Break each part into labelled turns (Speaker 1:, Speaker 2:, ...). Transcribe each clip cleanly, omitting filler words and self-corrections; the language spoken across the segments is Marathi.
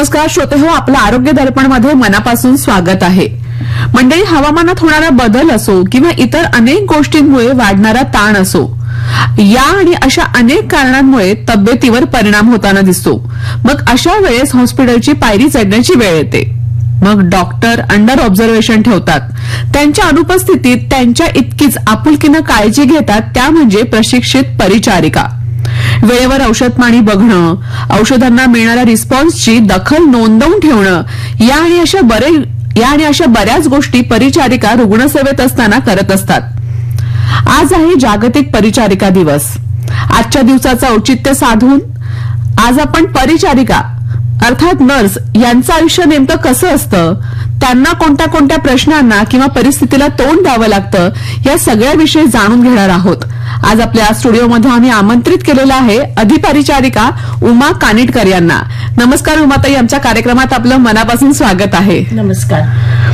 Speaker 1: नमस्कार श्रोतेहो, आपलं आरोग्य दर्पण मध्ये मनापासून स्वागत आहे. मंडळी, हवामानात होणारा बदल असो किंवा इतर अनेक गोष्टींमुळे वाढणारा ताण असो, या आणि अशा अनेक कारणांमुळे तब्येतीवर परिणाम होताना दिसतो. मग अशा वेळेस हॉस्पिटलची पायरी चढण्याची वेळ येते. मग डॉक्टर अंडर ऑब्झर्वेशन ठेवतात. त्यांच्या अनुपस्थितीत त्यांच्या इतकीच आपुलकीनं काळजी घेतात त्या म्हणजे प्रशिक्षित परिचारिका. वेळेवर औषध पाणी बघणं, औषधांना मिळणाऱ्या रिस्पॉन्सची दखल नोंदवून ठेवणं, या आणि अशा बऱ्याच गोष्टी परिचारिका रुग्णसेवेत असताना करत असतात. आज आहे जागतिक परिचारिका दिवस. आजच्या दिवसाचं औचित्य साधून आज आपण परिचारिका अर्थात नर्स यांचं आयुष्य नेमकं कसं असतं, त्यांना कोणत्या कोणत्या प्रश्नांना किंवा परिस्थितीला तोंड द्यावं लागतं, या सगळ्याविषयी जाणून घेणार आहोत. आज आपल्या स्टुडिओमध्ये आम्ही आमंत्रित केलेलं आहे अधिपरिचारिका उमा कानिटकर यांना. नमस्कार उमाताई, आमच्या कार्यक्रमात आपलं मनापासून स्वागत आहे.
Speaker 2: नमस्कार.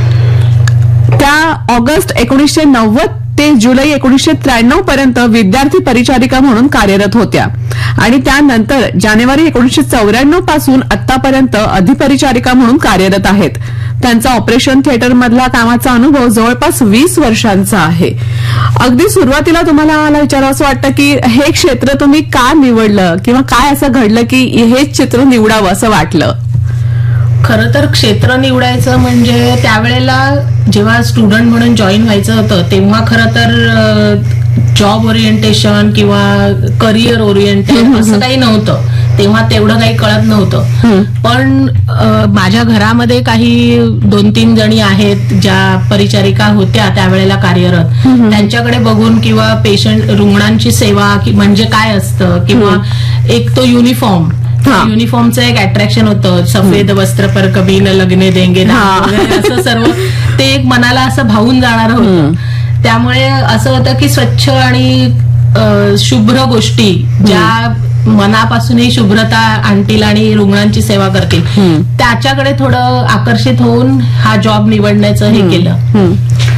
Speaker 1: त्या ऑगस्ट 1990 ते जुलै 1993 पर्यंत विद्यार्थी परिचारिका म्हणून कार्यरत होत्या आणि त्यानंतर जानेवारी 1994 पासून आतापर्यंत अधिपरिचारिका म्हणून कार्यरत आहेत. त्यांचा ऑपरेशन थिएटरमधला कामाचा अनुभव जवळपास 20 वर्षांचा आहे. अगदी सुरुवातीला तुम्हाला मला विचारावं असं वाटतं की हे क्षेत्र तुम्ही का निवडलं किंवा काय असं घडलं की हेच चित्र निवडावं असं वाटलं?
Speaker 2: खरं तर क्षेत्र निवडायचं म्हणजे त्यावेळेला जेव्हा स्टुडंट म्हणून जॉईन व्हायचं होतं तेव्हा खरं तर जॉब ओरिएंटेशन किंवा करिअर ओरिएंटेड असं काही नव्हतं. तेव्हा तेवढं काही कळत नव्हतं. पण माझ्या घरामध्ये काही 2-3 जणी आहेत ज्या परिचारिका होत्या त्यावेळेला कार्यरत. त्यांच्याकडे बघून किंवा पेशंट रुग्णांची सेवा म्हणजे काय असतं किंवा एक तो युनिफॉर्मचं एक अट्रॅक्शन होतं. सफेद वस्त्र पर कभी न लगने देंगे असं सर्व ते एक मनाला असं भावून जाणारं होतं. त्यामुळे असं होतं की स्वच्छ आणि शुभ्र गोष्टी ज्या मनापासूनही शुभ्रता आणतील आणि रुग्णांची सेवा करतील त्याच्याकडे थोडं आकर्षित होऊन हा जॉब निवडण्याचं हे केलं.